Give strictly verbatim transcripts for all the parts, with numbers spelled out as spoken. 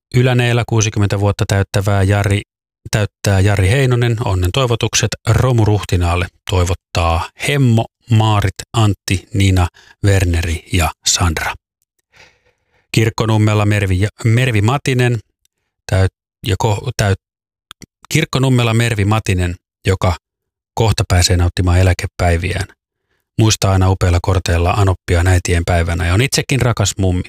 Yläneellä kuusikymmentä vuotta täyttävää Jari, täyttää Jari Heinonen. Onnen toivotukset Romu Ruhtinaalle toivottaa Hemmo, Maarit, Antti, Nina, Werneri ja Sandra. Kirkkonummella Mervi, Mervi Matinen täyt, ja ko, täyt, Kirkkonummella Mervi Matinen, joka kohta pääsee nauttimaan eläkepäiviään. Muistaa aina upeilla korteilla anoppia äitien päivänä ja on itsekin rakas mummi.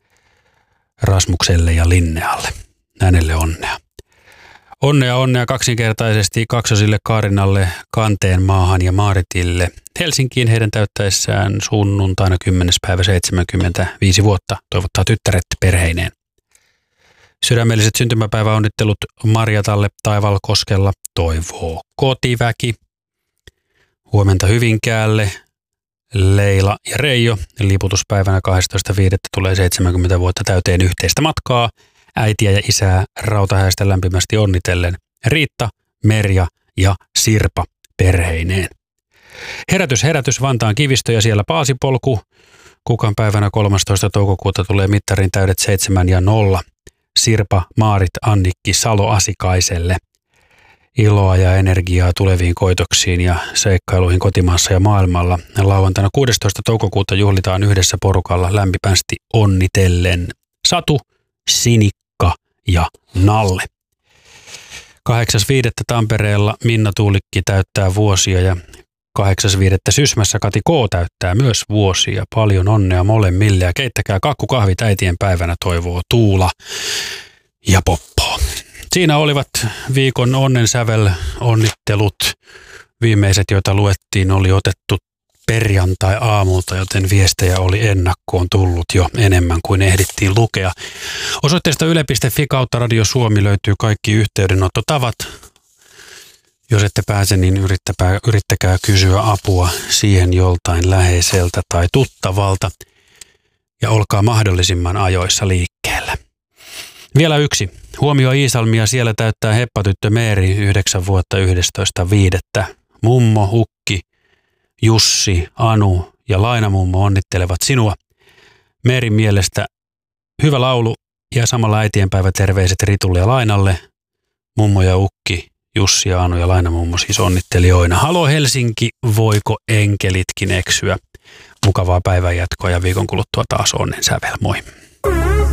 Rasmukselle ja Linnealle. Hänelle onnea. Onnea, onnea kaksinkertaisesti kaksosille Kaarinalle, Kanteen maahan ja Maaritille. Helsinkiin heidän täyttäessään sunnuntaina kymmenes päivä seitsemänkymmentäviisi vuotta toivottaa tyttäret perheineen. Sydämelliset syntymäpäiväonnittelut Marjatalle Taivalkoskella toivoo kotiväki. Huomenta Hyvinkäälle Leila ja Reijo. Liputuspäivänä kahdestoista viidettä tulee seitsemänkymmentä vuotta täyteen yhteistä matkaa. Äitiä ja isää Rautahäistä lämpimästi onnitellen Riitta, Merja ja Sirpa perheineen. Herätys, herätys Vantaan Kivistö ja siellä Paasipolku. Kukan päivänä kolmastoista toukokuuta tulee mittarin täydet seitsemän ja nolla. Sirpa, Maarit, Annikki, Salo Asikaiselle. Iloa ja energiaa tuleviin koitoksiin ja seikkailuihin kotimaassa ja maailmalla. Lauantaina kuudestoista toukokuuta juhlitaan yhdessä porukalla lämpimästi onnitellen Satu, Sinikka ja Nalle. kahdeksas viidettä Tampereella Minna Tuulikki täyttää vuosia ja kahdeksas viidettä Sysmässä Kati K täyttää myös vuosia. Paljon onnea molemmille ja keittäkää kakkukahvit äitien päivänä toivoo Tuula ja Poppo. Siinä olivat viikon onnensävel onnittelut. Viimeiset, joita luettiin, oli otettu perjantai-aamulta, joten viestejä oli ennakkoon tullut jo enemmän kuin ehdittiin lukea. Osoitteesta yle piste fi kautta Radio Suomi löytyy kaikki yhteydenottotavat. Jos ette pääse, niin yrittäkää, yrittäkää kysyä apua siihen joltain läheiseltä tai tuttavalta ja olkaa mahdollisimman ajoissa liikkeellä. Vielä yksi. Huomio Iisalmia, siellä täyttää heppatyttö Meeri yhdeksän vuotta yhdestoista viidettä. Mummo, ukki, Jussi, Anu ja Lainamummo onnittelevat sinua. Meerin mielestä hyvä laulu ja samalla äitienpäivä terveiset Ritulle ja Lainalle. Mummo ja ukki, Jussi ja Anu ja Lainamummo siis onnittelijoina. Halo Helsinki, voiko enkelitkin eksyä? Mukavaa päivänjatkoa ja viikon kuluttua taas onnen sävel. Moi!